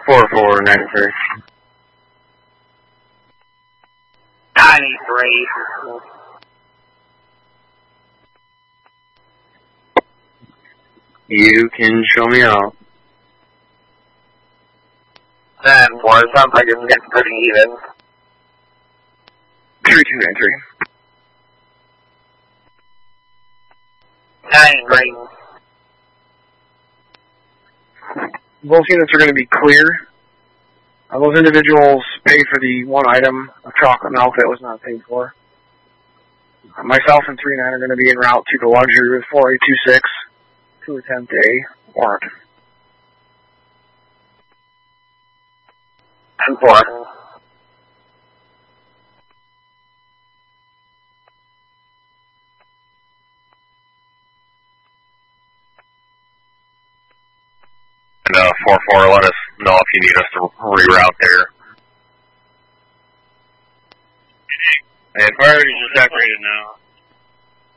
4493. 93. You can show me out. 10-4, sounds like it's getting pretty even. 3293. 93. Both units are going to be clear. Those individuals paid for the one item of chocolate milk that was not paid for. Myself and 3-9 are going to be en route to the luxury with 4826 to attempt a warrant. 10-4. And 4-4, let us know if you need us to reroute there. Hey, priorities are separated now.